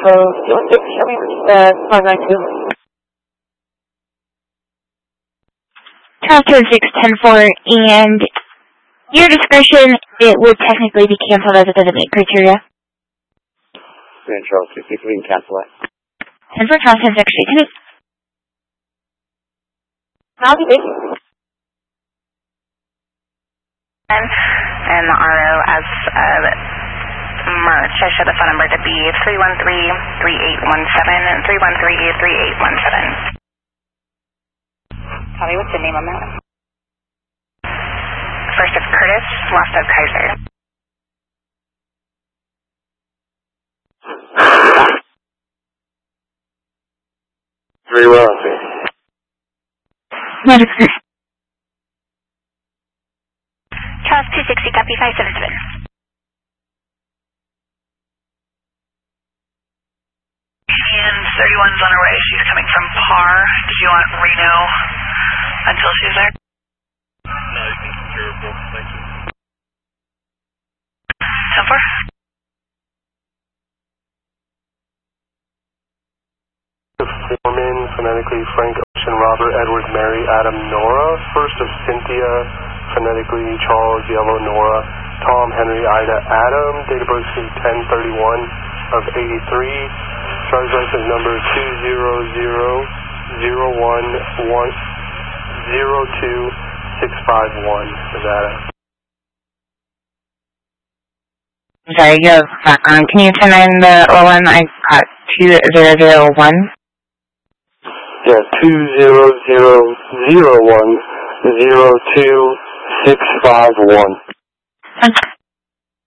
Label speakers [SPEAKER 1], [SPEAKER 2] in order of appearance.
[SPEAKER 1] Bravo 06, show me calling line 2.
[SPEAKER 2] Charles 2610-4, and your discretion, it would technically be canceled as it doesn't meet criteria.
[SPEAKER 3] And Charles 66, we can cancel that.
[SPEAKER 2] 10-4, Charles 10-6, straight to me.
[SPEAKER 1] I'll be busy.
[SPEAKER 4] And the RO as merch. I show the phone number to be 313-3817 and 313-3817. Tell me what's the name on that? First is Curtis, last is Kaiser.
[SPEAKER 3] Very well, I think.
[SPEAKER 2] Medical.
[SPEAKER 4] Charles 260, copy 577.
[SPEAKER 5] And 31's on her way. She's coming from Par. Did you want Reno until she's there?
[SPEAKER 6] No, you can secure both. Thank you.
[SPEAKER 5] 10-4.
[SPEAKER 7] Foreman, phonetically Frank, Ocean, Robert, Edward, Mary, Adam, Nora. First of Cynthia, phonetically Charles, Yellow, Nora, Tom, Henry, Ida, Adam. Date of birth is 10/31 of 83. Driver's license number 20001102651. Nevada.
[SPEAKER 2] Sorry, you have background. Can you turn in the one I got 2001?
[SPEAKER 7] Yeah, 20001022651.